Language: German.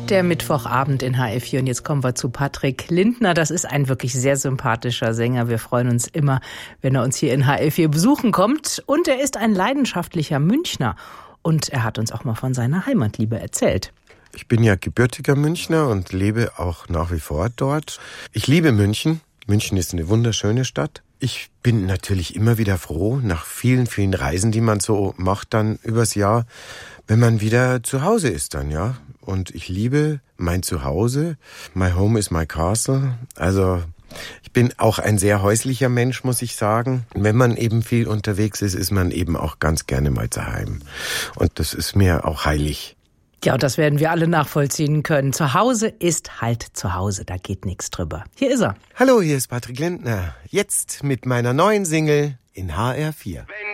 Der Mittwochabend in HR4 und jetzt kommen wir zu Patrick Lindner. Das ist ein wirklich sehr sympathischer Sänger. Wir freuen uns immer, wenn er uns hier in HR4 besuchen kommt. Und er ist ein leidenschaftlicher Münchner. Und er hat uns auch mal von seiner Heimatliebe erzählt. Ich bin ja gebürtiger Münchner und lebe auch nach wie vor dort. Ich liebe München. München ist eine wunderschöne Stadt. Ich bin natürlich immer wieder froh, nach vielen, vielen Reisen, die man so macht dann übers Jahr, wenn man wieder zu Hause ist dann, ja. Und ich liebe mein Zuhause. My home is my castle. Also ich bin auch ein sehr häuslicher Mensch, muss ich sagen. Wenn man eben viel unterwegs ist, ist man eben auch ganz gerne mal daheim. Und das ist mir auch heilig. Ja, und das werden wir alle nachvollziehen können. Zu Hause ist halt zu Hause, da geht nichts drüber. Hier ist er. Hallo, hier ist Patrick Lindner. Jetzt mit meiner neuen Single in HR4.